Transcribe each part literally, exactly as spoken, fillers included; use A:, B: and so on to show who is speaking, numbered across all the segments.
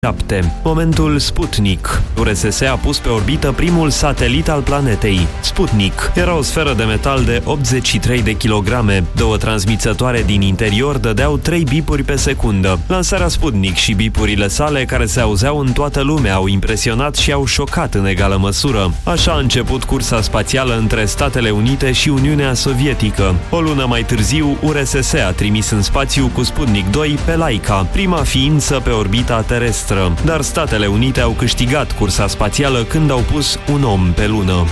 A: șapte. Momentul Sputnik. U R S S a pus pe orbită primul satelit al planetei. Sputnik era o sferă de metal de optzeci și trei de kilograme. Două transmițătoare din interior dădeau trei bipuri pe secundă. Lansarea Sputnik și bipurile sale, care se auzeau în toată lumea, au impresionat și au șocat în egală măsură. Așa a început cursa spațială între Statele Unite și Uniunea Sovietică. O lună mai târziu, U R S S a trimis în spațiu cu Sputnik doi pe Laika, prima ființă pe orbita terestră. Dar Statele Unite au câștigat cursa spațială când au pus un om pe lună.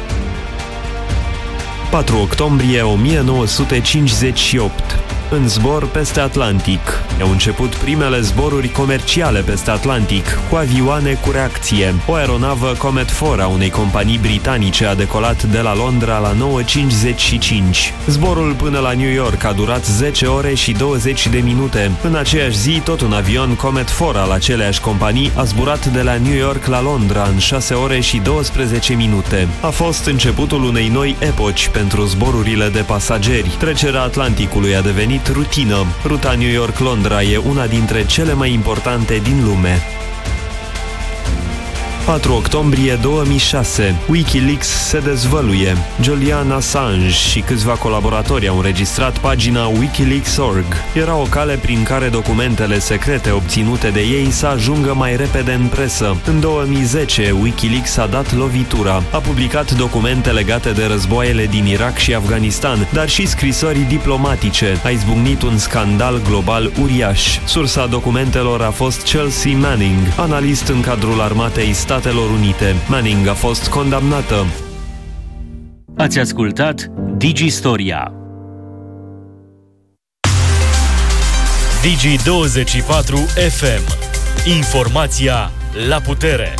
A: patru octombrie o mie nouă sute cincizeci și opt. În zbor peste Atlantic. Au început primele zboruri comerciale peste Atlantic, cu avioane cu reacție. O aeronavă Comet patru a unei companii britanice a decolat de la Londra la nouă cincizeci și cinci. Zborul până la New York a durat zece ore și douăzeci de minute. În aceeași zi, tot un avion Comet patru al aceleași companii a zburat de la New York la Londra în șase ore și douăsprezece minute. A fost începutul unei noi epoci pentru zborurile de pasageri. Trecerea Atlanticului a devenit rutină. Ruta New York-Londra e una dintre cele mai importante din lume. patru octombrie două mii șase. Wikileaks se dezvăluie. Julian Assange și câțiva colaboratori au înregistrat pagina Wikileaks punct org. Era o cale prin care documentele secrete obținute de ei să ajungă mai repede în presă. În două mii zece, Wikileaks a dat lovitura. A publicat documente legate de războaiele din Irak și Afganistan, dar și scrisori diplomatice. A izbucnit un scandal global uriaș. Sursa documentelor a fost Chelsea Manning, analist în cadrul armatei Statelor Unite. Manning a fost condamnată.
B: Ați ascultat Digistoria. Digi douăzeci și patru F M. Informația la putere.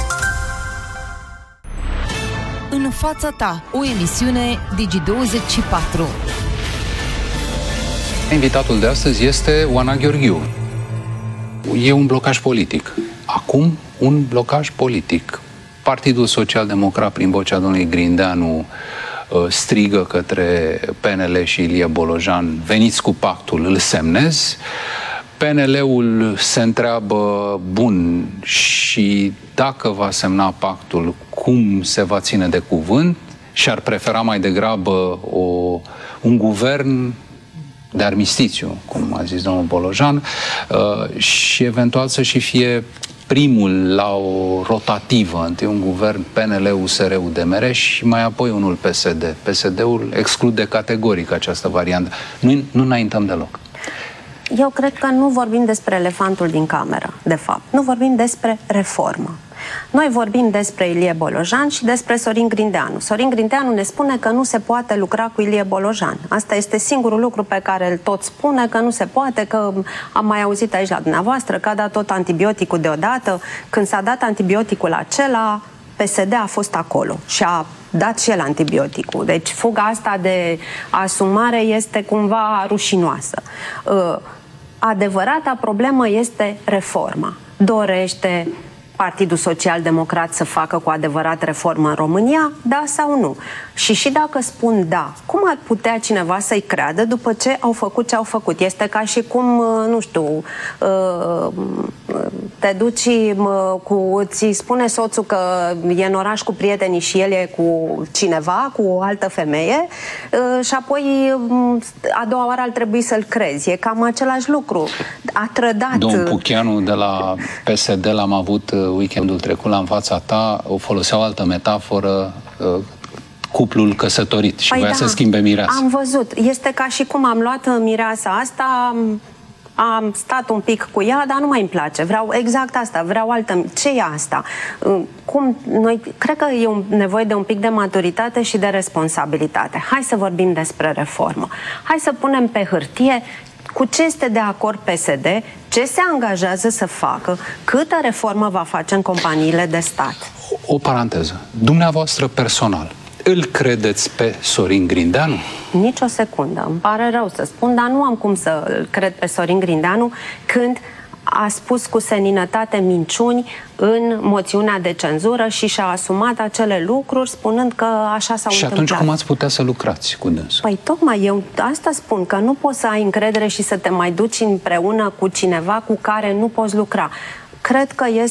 C: În fața ta, o emisiune Digi douăzeci și patru.
D: Invitatul de astăzi este Oana Gheorghiu. E un blocaj politic. Acum, un blocaj politic. Partidul Social-Democrat, prin vocea domnului Grindeanu, strigă către P N L și Ilie Bolojan: veniți cu pactul, îl semnez. P N L-ul se întreabă: bun, și dacă va semna pactul, cum se va ține de cuvânt? Și ar prefera mai degrabă o, un guvern de armistițiu, cum a zis domnul Bolojan, și eventual să și fie primul la o rotativă, întâi un guvern P N L-U S R-U D M R și mai apoi unul P S D. P S D-ul exclude categoric această variantă. Nu, nu înaintăm deloc.
E: Eu cred că nu vorbim despre elefantul din cameră, de fapt. Nu vorbim despre reformă. Noi vorbim despre Ilie Bolojan și despre Sorin Grindeanu. Sorin Grindeanu ne spune că nu se poate lucra cu Ilie Bolojan. Asta este singurul lucru pe care îl tot spune, că nu se poate, că am mai auzit aici la dumneavoastră că a dat tot antibioticul deodată. Când s-a dat antibioticul acela, P S D a fost acolo și a dat și el antibioticul. Deci fuga asta de asumare este cumva rușinoasă. Adevărata problemă este reforma. Dorește Partidul Social-Democrat să facă cu adevărat reformă în România, da sau nu? Și și dacă spun da, cum ar putea cineva să-i creadă după ce au făcut ce au făcut? Este ca și cum, nu știu, te duci cu, ți spune soțul că e în oraș cu prietenii și el e cu cineva, cu o altă femeie, și apoi a doua oară ar trebui să-l crezi. E cam același lucru. A trădat.
D: Domnul Pucheanu de la P S D l-am avut weekendul trecut la În fața ta, o foloseau o altă metaforă, cuplul căsătorit, și păi voia da, să schimbe mireasa.
E: Am văzut. Este ca și cum am luat mireasa asta, am stat un pic cu ea, dar nu mai îmi place. Vreau exact asta, vreau altă. Ce e asta? Cum noi, cred că e un, nevoie de un pic de maturitate și de responsabilitate. Hai să vorbim despre reformă. Hai să punem pe hârtie cu ce este de acord P S D, ce se angajează să facă, câtă reformă va face în companiile de stat.
D: O, o paranteză. Dumneavoastră personal, îl credeți pe Sorin Grindeanu?
E: Nici o secundă. Îmi pare rău să spun, dar nu am cum să îl cred pe Sorin Grindeanu când a spus cu seninătate minciuni în moțiunea de cenzură și și-a asumat acele lucruri spunând că așa s-au întâmplat.
D: Și atunci cum ați putea să lucrați cu dânsul?
E: Păi tocmai eu asta spun, că nu poți să ai încredere și să te mai duci împreună cu cineva cu care nu poți lucra. Cred că este